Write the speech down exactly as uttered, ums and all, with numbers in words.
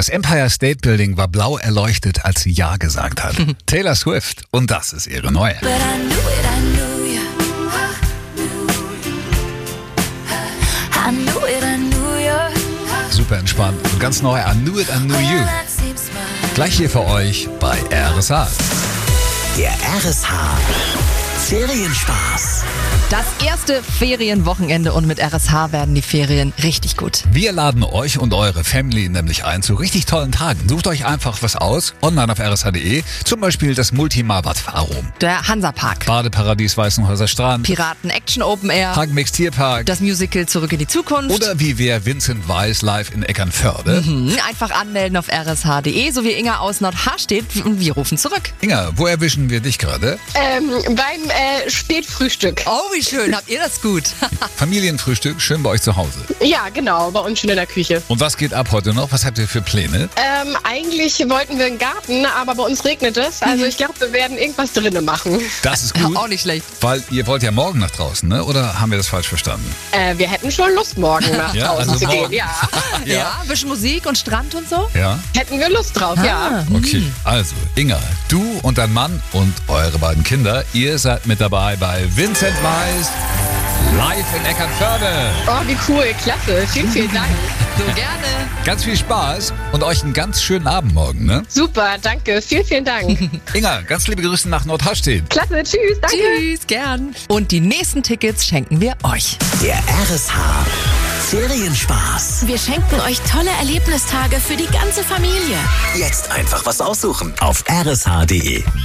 Das Empire State Building war blau erleuchtet, als sie Ja gesagt hat. Taylor Swift. Und das ist ihre neue. Super entspannt und ganz neu. I knew it, I knew you. Gleich hier für euch bei R S H. Der R S H Ferienspaß. Das erste Ferienwochenende und mit R S H werden die Ferien richtig gut. Wir laden euch und eure Family nämlich ein zu richtig tollen Tagen. Sucht euch einfach was aus, online auf r s h punkt d e, zum Beispiel das Multimar-Bad Farum, Der Hansapark, Badeparadies Weißenhäuser Strand, Piraten Action Open Air, Hagenbecks Tierpark das Musical Zurück in die Zukunft. oder wie wir Vincent Weiss live in Eckernförde. Mhm, einfach anmelden auf r s h punkt d e, so wie Inga aus Nordharstedt, und wir rufen zurück. Inga, wo erwischen wir dich gerade? Ähm, beim äh, Spätfrühstück. Oh, wie schön, habt ihr das gut? Familienfrühstück, schön bei euch zu Hause. Ja, genau, bei uns schon in der Küche. Und was geht ab heute noch? Was habt ihr für Pläne? Ähm, eigentlich wollten wir einen Garten, aber bei uns regnet es. Also ich glaube, wir werden irgendwas drinnen machen. Das ist gut, Auch nicht schlecht. weil ihr wollt ja morgen nach draußen, ne? Oder haben wir das falsch verstanden? Äh, wir hätten schon Lust, morgen nach Ja, draußen also zu morgen. gehen. Ja, Ja, ein bisschen Musik und Strand und so. Ja? hätten wir Lust drauf, ja. Okay, also Inga, du und dein Mann und eure beiden Kinder, ihr seid mit dabei bei Vincent Weiss live in Eckernförde. Oh, wie cool, klasse. Vielen, vielen Dank. So gerne. Ganz viel Spaß und euch einen ganz schönen Abend morgen, ne? Super, danke. Vielen, vielen Dank. Inga, ganz liebe Grüße nach Nordharstedt. Klasse, tschüss, danke. Tschüss, gern. Und die nächsten Tickets schenken wir euch. Der R S H Ferienspaß. Wir schenken euch tolle Erlebnistage für die ganze Familie. Jetzt einfach was aussuchen auf r s h punkt d e.